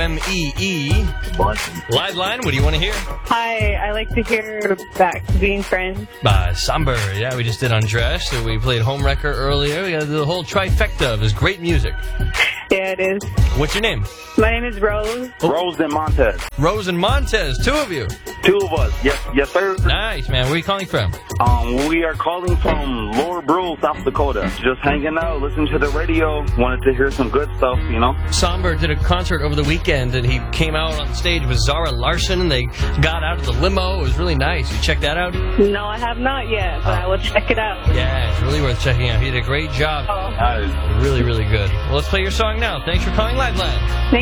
WMEE. Live line, what do you want to hear? Hi, I like to hear Back to Being Friends. By Somber. Yeah, we just did Undressed. So we played Homewrecker earlier. We got the whole trifecta of his great music. Yeah, it is. What's your name? My name is Rose. Rose and Montez. Rose and Montez, two of you. Two of us. Yes, sir. Nice, man. Where are you calling from? We are calling from Lower Brule, South Dakota. Just hanging out, listening to the radio. Wanted to hear some good stuff, you know? Somber did a concert over the weekend, and he came out on stage with Zara Larson, and they got out of the limo. It was really nice. You check that out? No, I have not yet, but I will check it out. Yeah, it's really worth checking out. He did a great job. Nice. Really, really good. Well, let's play your song now. Thanks for calling Live Line.